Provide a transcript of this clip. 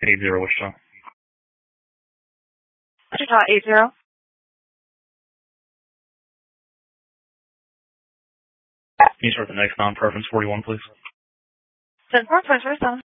80 Wichita. Wichita 80. Can you start the next non-preference 41, please? 10-4, 2027.